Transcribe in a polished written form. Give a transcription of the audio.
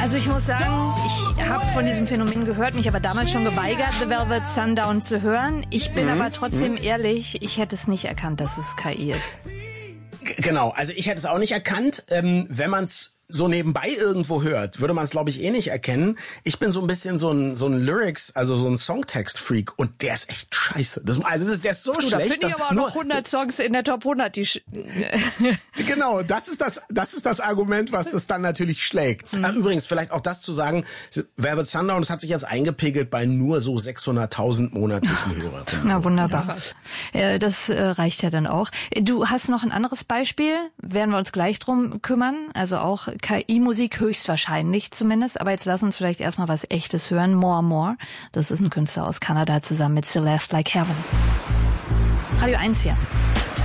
Also ich muss sagen, ich habe von diesem Phänomen gehört, mich aber damals schon geweigert, The Velvet Sundown zu hören. Ich bin aber trotzdem ehrlich, ich hätte es nicht erkannt, dass es KI ist. Genau, also ich hätte es auch nicht erkannt. Wenn man es so nebenbei irgendwo hört, würde man es, glaube ich, eh nicht erkennen. Ich bin so ein bisschen so ein Lyrics, also so ein Songtext-Freak und der ist echt scheiße. Der ist so schlecht. Da finde ich aber auch noch 100 Songs in der Top 100. Genau, das ist das Argument, was das dann natürlich schlägt. Übrigens, vielleicht auch das zu sagen, Velvet Sundown, das hat sich jetzt eingepegelt bei nur so 600.000 monatlichen Hörern. Na, wunderbar. Ja. Das reicht ja dann auch. Du hast noch ein anderes Beispiel, werden wir uns gleich drum kümmern, also auch KI-Musik höchstwahrscheinlich zumindest, aber jetzt lass uns vielleicht erstmal was Echtes hören. More More, das ist ein Künstler aus Kanada zusammen mit Celeste Like Heaven. Radio 1 hier.